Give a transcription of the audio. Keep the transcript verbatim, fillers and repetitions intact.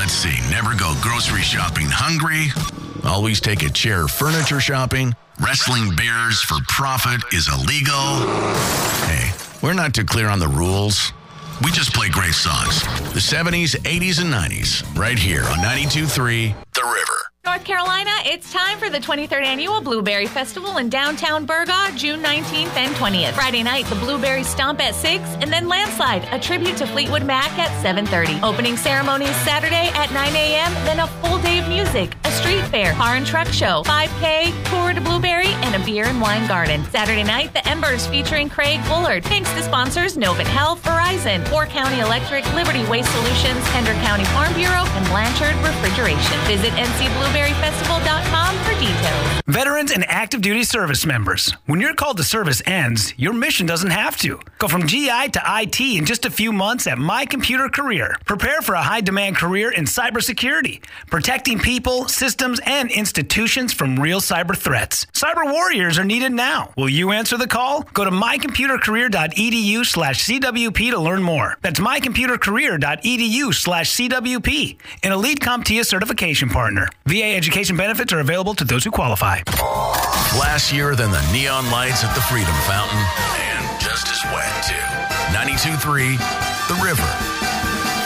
Let's see. Never go grocery shopping hungry. Always take a chair furniture shopping. Wrestling bears for profit is illegal. Hey, we're not too clear on the rules. We just play great songs. The seventies, eighties, and nineties. Right here on ninety-two point three The River. North Carolina, it's time for the twenty-third Annual Blueberry Festival in downtown Burgaw, June nineteenth and twentieth. Friday night, the Blueberry Stomp at six, and then Landslide, a tribute to Fleetwood Mac at seven thirty. Opening ceremonies Saturday at nine a.m., then a full day of music, a street fair, car and truck show, five K, tour to Blueberry, and a beer and wine garden. Saturday night, the Embers featuring Craig Bullard. Thanks to sponsors Novant Health, Verizon, Four County Electric, Liberty Waste Solutions, Tender County Farm Bureau, and Blanchard Refrigeration. Visit N C Blueberry Festival dot com for details. Veterans and active duty service members. When your call to service ends, your mission doesn't have to. Go from G I to I T in just a few months at My Computer Career. Prepare for a high-demand career in cybersecurity, protecting people, systems, and institutions from real cyber threats. Cyber warriors are needed now. Will you answer the call? Go to my computer career dot e d u slash c w p to learn more. That's my computer career dot e d u slash c w p, an Elite CompTIA certification partner. V A education benefits are available to those who qualify. Flashier than the neon lights at the Freedom Fountain, and just as wet, too. ninety-two point three The River.